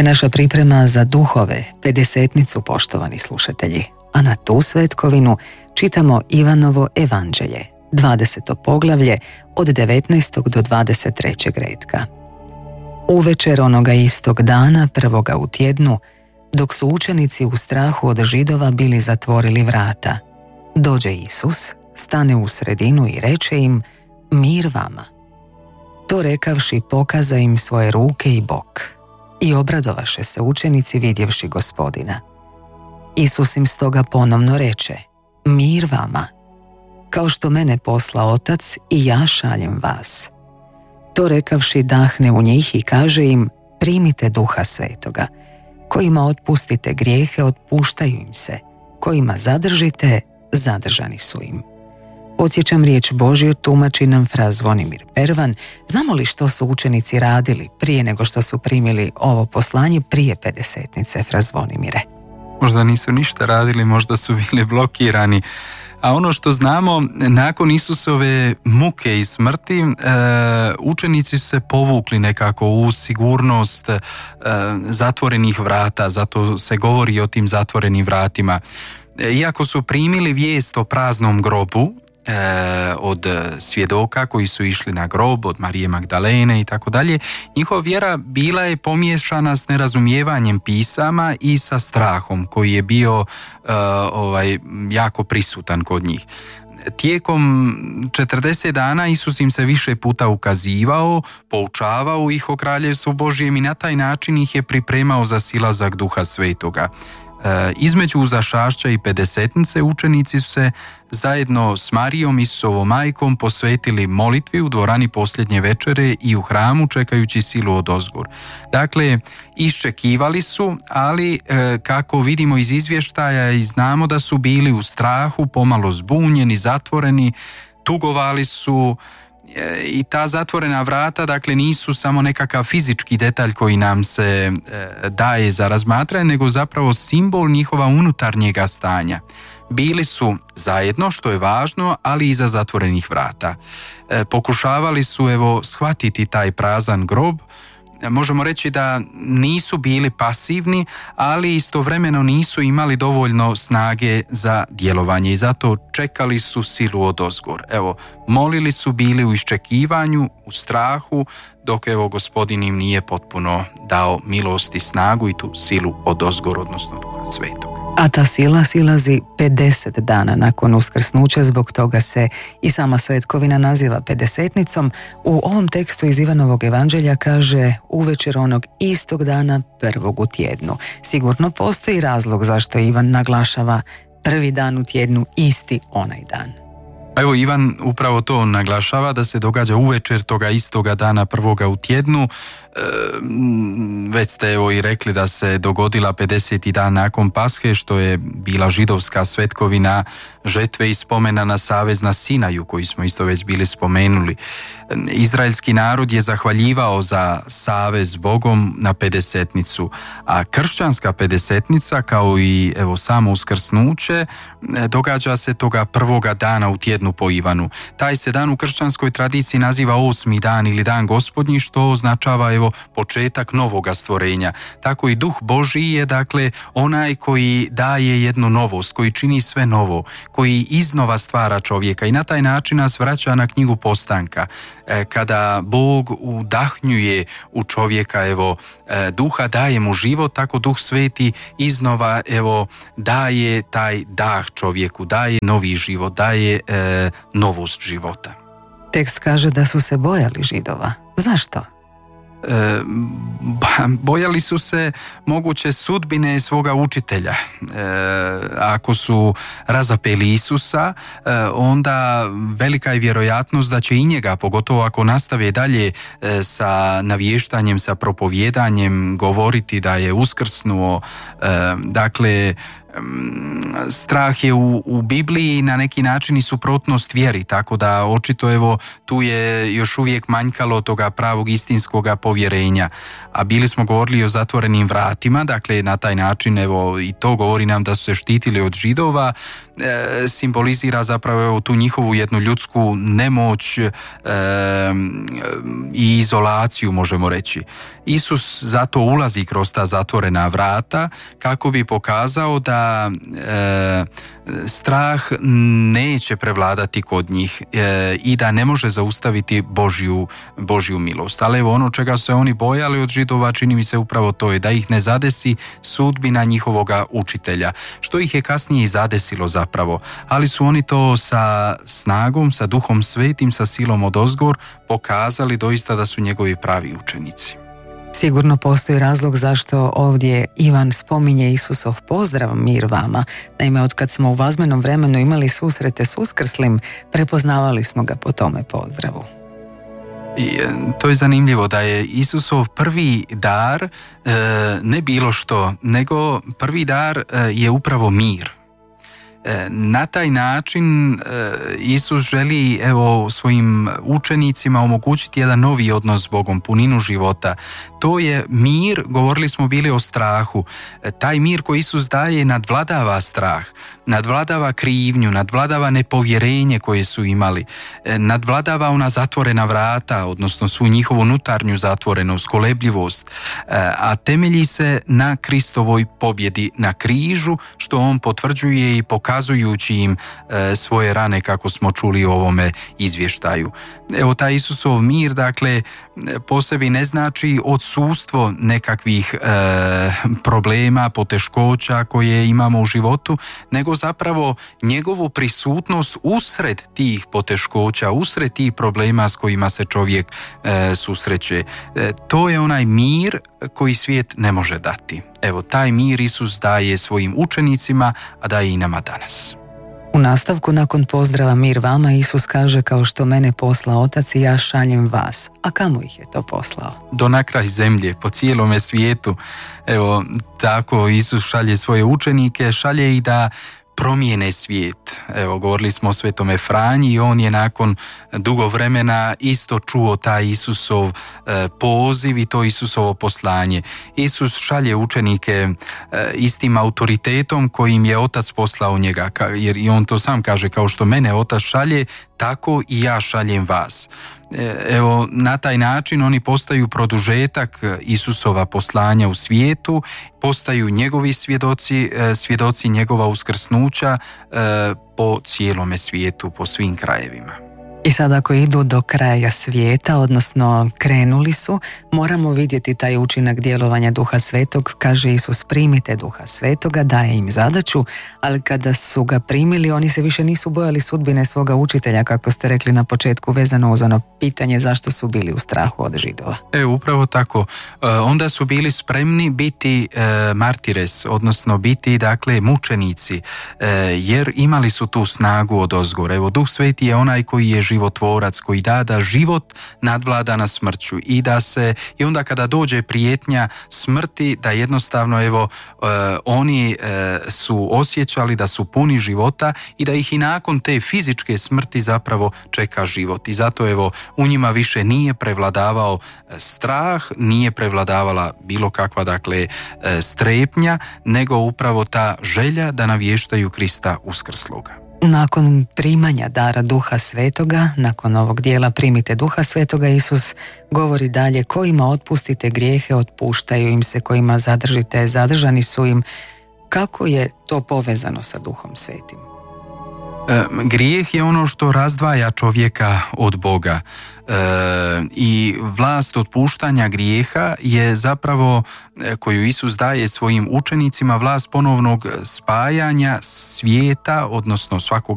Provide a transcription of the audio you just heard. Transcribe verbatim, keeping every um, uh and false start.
je naša priprema za duhove, pedesetnicu, poštovani slušatelji, a na tu svetkovinu čitamo Ivanovo evanđelje, dvadeseto poglavlje od devetnaestog do dvadeset trećeg retka. Uvečer onoga istog dana, prvoga u tjednu, dok su učenici u strahu od Židova bili zatvorili vrata, dođe Isus, stane u sredinu i reče im: mir vama. To rekavši, pokaza im svoje ruke i bok. I obradovaše se učenici vidjevši Gospodina. Isus im stoga ponovno reče: mir vama. Kao što mene posla Otac, i ja šaljem vas. To rekavši, dahne u njih i kaže im: primite Duha Svetoga. Kojima otpustite grijehe, otpuštaju im se. Kojima zadržite, zadržani su im. Podsjećam, riječ Božju tumači nam fra Zvonimir Pervan. Znamo li što su učenici radili prije nego što su primili ovo poslanje prije pedesetnice, fra Zvonimire? Možda nisu ništa radili, možda su bili blokirani. A ono što znamo, nakon Isusove muke i smrti, e, učenici su se povukli nekako u sigurnost e, zatvorenih vrata, zato se govori o tim zatvorenim vratima. E, iako su primili vijest o praznom grobu, E, od svjedoka koji su išli na grob, od Marije Magdalene i tako dalje, njihova vjera bila je pomiješana s nerazumijevanjem pisama i sa strahom koji je bio e, ovaj, jako prisutan kod njih. Tijekom četrdeset dana Isus im se više puta ukazivao, poučavao ih o kraljevstvu Božjem i na taj način ih je pripremao za silazak Duha Svetoga. E, između uzašašća i pedesetnice učenici su se zajedno s Marijom, Isusovom majkom, posvetili molitvi u dvorani posljednje večere i u hramu čekajući silu odozgor. Dakle, iščekivali su, ali e, kako vidimo iz izvještaja i znamo da su bili u strahu, pomalo zbunjeni, zatvoreni, tugovali su. I ta zatvorena vrata, dakle, nisu samo nekakav fizički detalj koji nam se e, daje za razmatranje, nego zapravo simbol njihova unutarnjega stanja. Bili su zajedno, što je važno, ali iza zatvorenih vrata. E, pokušavali su, evo, shvatiti taj prazan grob. Možemo reći da nisu bili pasivni, ali istovremeno nisu imali dovoljno snage za djelovanje i zato čekali su silu odozgor. Evo, molili su, bili u iščekivanju, u strahu, dok evo Gospodin im nije potpuno dao milost i snagu i tu silu odozgor, odnosno Duha Svetog. A ta sila silazi pedeset dana nakon uskrsnuća, zbog toga se i sama svetkovina naziva pedesetnicom. U ovom tekstu iz Ivanovog evanđelja kaže uvečer onog istog dana, prvog u tjednu. Sigurno postoji razlog zašto Ivan naglašava prvi dan u tjednu, isti onaj dan. Evo, Ivan upravo to naglašava, da se događa uvečer toga istoga dana, prvoga u tjednu. E, već ste evo i rekli da se dogodila pedeseti dan nakon Pashe, što je bila židovska svetkovina žetve i spomena na savez na Sinaju, koji smo isto već bili spomenuli. Izraelski narod je zahvaljivao za savez s Bogom na pedesetnicu, a kršćanska pedesetnica, kao i evo samo uskrsnuće, događa se toga prvoga dana u tjednu po Ivanu. Taj se dan u kršćanskoj tradiciji naziva osmi dan ili dan Gospodnji, što označava evo početak novoga stvorenja. Tako i Duh Božji je, dakle, onaj koji daje jednu novost, koji čini sve novo, koji iznova stvara čovjeka i na taj način nas vraća na knjigu postanka. Kada Bog udahnjuje u čovjeka, evo, duha, daje mu život, tako Duh Sveti iznova, evo, daje taj dah čovjeku, daje novi život, daje e, novost života. Tekst kaže da su se bojali Židova. Zašto? E, bojali su se moguće sudbine svoga učitelja. E, ako su razapeli Isusa, e, onda velika je vjerojatnost da će i njega, pogotovo ako nastave dalje e, sa navještanjem, sa propovjedanjem, govoriti da je uskrsnuo. E, dakle, strah je u, u Bibliji na neki način i suprotnost vjeri, tako da očito evo tu je još uvijek manjkalo toga pravog istinskoga povjerenja. A bili smo govorili o zatvorenim vratima, dakle na taj način evo i to govori nam da su se štitili od Židova, e, simbolizira zapravo evo tu njihovu jednu ljudsku nemoć e, i izolaciju, možemo reći. Isus zato ulazi kroz ta zatvorena vrata kako bi pokazao da e, strah neće prevladati kod njih e, i da ne može zaustaviti Božju, Božju milost. Ali evo ono čega su se oni bojali od Židova, čini mi se upravo to je da ih ne zadesi sudbina njihovoga učitelja, što ih je kasnije i zadesilo zapravo, ali su oni to sa snagom, sa Duhom Svetim, sa silom odozgor pokazali doista da su njegovi pravi učenici. Sigurno postoji razlog zašto ovdje Ivan spominje Isusov pozdrav mir vama. Naime, od kad smo u vazmenom vremenu imali susrete s Uskrslim, prepoznavali smo ga po tome pozdravu. I to je zanimljivo da je Isusov prvi dar e, ne bilo što, nego prvi dar e, je upravo mir. Na taj način Isus želi evo svojim učenicima omogućiti jedan novi odnos s Bogom, puninu života. To je mir, govorili smo bili o strahu. Taj mir koji Isus daje nadvladava strah, nadvladava krivnju, nadvladava nepovjerenje koje su imali, nadvladava ona zatvorena vrata, odnosno svu njihovu unutarnju zatvorenost, kolebljivost, a temelji se na Kristovoj pobjedi na križu, što on potvrđuje i pokazuje pokazujući im e, svoje rane, kako smo čuli u ovome izvještaju. Evo taj Isusov mir, dakle, po sebi ne znači odsustvo nekakvih e, problema, poteškoća koje imamo u životu, nego zapravo njegovu prisutnost usred tih poteškoća, usred tih problema s kojima se čovjek e, susreće. E, to je onaj mir koji svijet ne može dati. Evo, taj mir Isus daje svojim učenicima, a daje i nama danas. U nastavku, nakon pozdrava mir vama, Isus kaže: kao što mene poslao Otac i ja šaljem vas. A kamo ih je to poslao? Do na kraj zemlje, po cijelome svijetu. Evo, tako Isus šalje svoje učenike, šalje i da promijene svijet. Evo, govorili smo o Svetome Franji i on je nakon dugo vremena isto čuo taj Isusov e, poziv i to Isusovo poslanje. Isus šalje učenike e, istim autoritetom kojim je Otac poslao njega, ka, jer i on to sam kaže: kao što mene Otac šalje, tako i ja šaljem vas. Evo, na taj način oni postaju produžetak Isusova poslanja u svijetu, postaju njegovi svjedoci, svjedoci njegova uskrsnuća po cijelome svijetu, po svim krajevima. I sad ako idu do kraja svijeta, odnosno krenuli su, moramo vidjeti taj učinak djelovanja Duha Svetog. Kaže Isus: primite Duha Svetoga, daje im zadaću, ali kada su ga primili, oni se više nisu bojali sudbine svoga učitelja, kako ste rekli na početku, vezano uz ono pitanje zašto su bili u strahu od Židova. E, upravo tako. E, onda su bili spremni biti e, martires, odnosno biti, dakle, mučenici, e, jer imali su tu snagu od ozgora. Evo, Duh Sveti je onaj koji je životvorac, koji da da život nadvlada na smrću i da se, i onda kada dođe prijetnja smrti, da jednostavno evo e, oni e, su osjećali da su puni života i da ih i nakon te fizičke smrti zapravo čeka život. I zato evo u njima više nije prevladavao strah, nije prevladavala bilo kakva, dakle, strepnja, nego upravo ta želja da navještaju Krista uskrsloga. Nakon primanja dara Duha Svetoga, nakon ovog dijela primite Duha Svetoga, Isus govori dalje: kojima otpustite grijehe, otpuštaju im se, kojima zadržite, zadržani su im. Kako je to povezano sa Duhom Svetim? E, grijeh je ono što razdvaja čovjeka od Boga. E, i vlast otpuštanja grijeha je zapravo, koju Isus daje svojim učenicima, vlast ponovnog spajanja svijeta, odnosno svakog